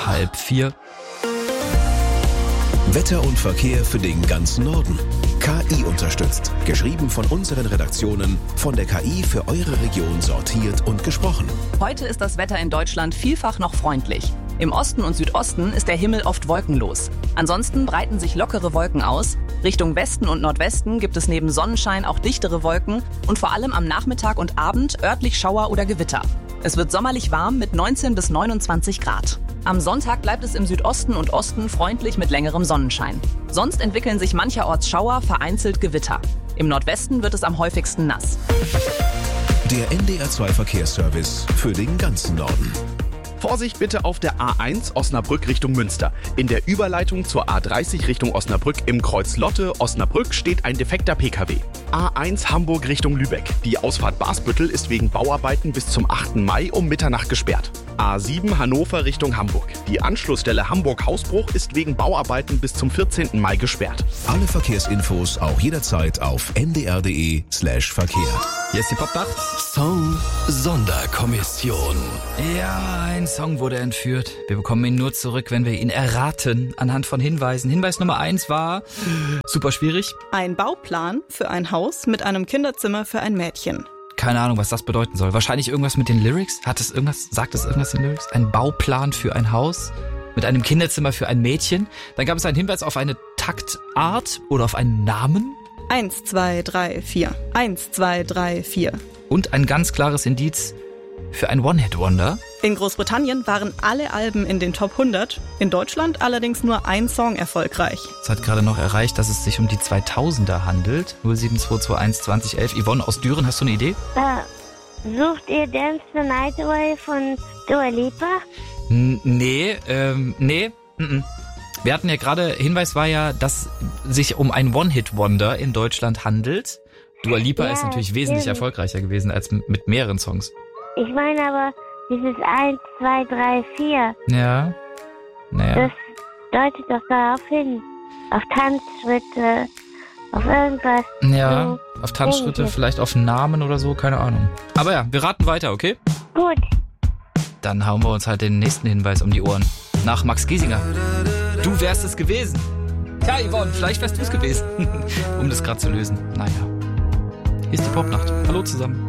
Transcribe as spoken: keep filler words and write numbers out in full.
halb vier. Wetter und Verkehr für den ganzen Norden. K I unterstützt. Geschrieben von unseren Redaktionen, von der K I für eure Region sortiert und gesprochen. Heute ist das Wetter in Deutschland vielfach noch freundlich. Im Osten und Südosten ist der Himmel oft wolkenlos. Ansonsten breiten sich lockere Wolken aus. Richtung Westen und Nordwesten gibt es neben Sonnenschein auch dichtere Wolken und vor allem am Nachmittag und Abend örtlich Schauer oder Gewitter. Es wird sommerlich warm mit neunzehn bis neunundzwanzig Grad. Am Sonntag bleibt es im Südosten und Osten freundlich mit längerem Sonnenschein. Sonst entwickeln sich mancherorts Schauer, vereinzelt Gewitter. Im Nordwesten wird es am häufigsten nass. Der N D R zwei Verkehrsservice für den ganzen Norden. Vorsicht bitte auf der A eins Osnabrück Richtung Münster. In der Überleitung zur A dreißig Richtung Osnabrück im Kreuz Lotte Osnabrück steht ein defekter P K W. A eins Hamburg Richtung Lübeck. Die Ausfahrt Basbüttel ist wegen Bauarbeiten bis zum achten Mai um Mitternacht gesperrt. A sieben Hannover Richtung Hamburg. Die Anschlussstelle Hamburg-Hausbruch ist wegen Bauarbeiten bis zum vierzehnten Mai gesperrt. Alle Verkehrsinfos auch jederzeit auf n d r punkt d e slash Verkehr. Hier ist die Popnacht. Song Sonderkommission. Ja, ein Song wurde entführt. Wir bekommen ihn nur zurück, wenn wir ihn erraten, anhand von Hinweisen. Hinweis Nummer eins war super schwierig. Ein Bauplan für ein Haus mit einem Kinderzimmer für ein Mädchen. Keine Ahnung, was das bedeuten soll. Wahrscheinlich irgendwas mit den Lyrics. Hat es irgendwas, sagt es irgendwas in den Lyrics? Ein Bauplan für ein Haus mit einem Kinderzimmer für ein Mädchen. Dann gab es einen Hinweis auf eine Taktart oder auf einen Namen. Eins, zwei, drei, vier. Eins, zwei, drei, vier. Und ein ganz klares Indiz für ein One-Hit-Wonder. In Großbritannien waren alle Alben in den Top hundert, in Deutschland allerdings nur ein Song erfolgreich. Es hat gerade noch erreicht, dass es sich um die zweitausender handelt. null sieben zwei zwei eins zwanzig elf. Yvonne aus Düren, hast du eine Idee? Äh, sucht ihr Dance the Night Away von Dua Lipa? N- nee, ähm, nee. N-n. Wir hatten ja gerade, Hinweis war ja, dass sich um ein One-Hit-Wonder in Deutschland handelt. Dua Lipa Ja, ist natürlich stimmt. wesentlich erfolgreicher gewesen als m- mit mehreren Songs. Ich meine aber dieses eins, zwei, drei, vier. Ja, naja. Das deutet doch darauf hin. Auf Tanzschritte, auf irgendwas. Ja, so auf Tanzschritte, Ähnliches. vielleicht auf Namen oder so, keine Ahnung. Aber ja, wir raten weiter, okay? Gut. Dann hauen wir uns halt den nächsten Hinweis um die Ohren. Nach Max Giesinger. Du wärst es gewesen. Tja, Yvonne, vielleicht wärst du es gewesen. Um das gerade zu lösen. Naja. Hier ist die Popnacht. Hallo zusammen.